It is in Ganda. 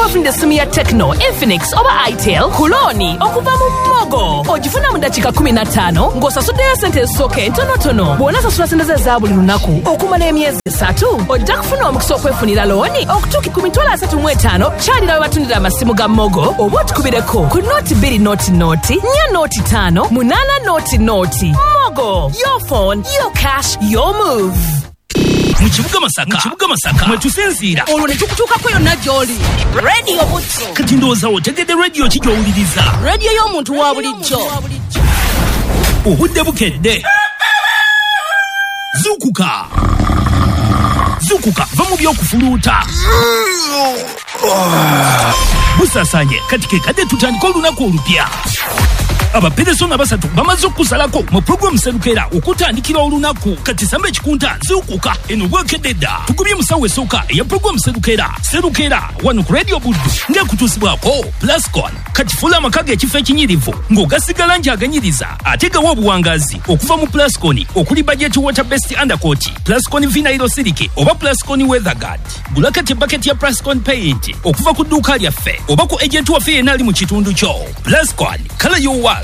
wafunde simu ya Tecno, Infinix oba Itel kuloni okuva mu Mogo. Ogifuna mu dakika 15 ng'osasuddeyo ssente ezisooka entonotono. Bw'onasasula ssente za buli lunaku okumala emyezi 3 ojja kufuna omukisa okwefunira looni okutuuka ku $35 kyalira we batundira amasimu ga Mogo oba otukubireko ku noti 2 noti 4 noti 5 8 noti. Mogo, your phone, your cash, your move. Mukibuga Masaka mwetusinziira olwo ne tukutuukako yonna gy'oli. Radio Butso kati ndowooza otegedde radio ki gy'owuliriza? Radio y'omuntu wa bulijjo. Obudde bukedde zukuka va mu by'okufuluuta busaasanye kati kekadde tutandika olunaku olupya. Abaperesona 3 bamaze okusalako mu programu Serukera okutandikira olunaku. Kati Samba Ekikunta zukuka eno bwekedde dda tugubye musawo esooka eya programu Serukera wano ku Radio Buddu ng'ekutuusibwako Plascon. Kati fula amaka ekifo ekinyirivu ng'ogasigala nti aganyiriza ate gawa obuwangazi okuva mu Plascon okuli budget water based undercoat, Plascon Vinyl Silk oba Plascon Weatherguard. Gula kati bucket ya Plascon paint okuva ku dduuka lyaffe oba ku agent waffe yenna ali mu kitundu kyo. Plascon kala yowa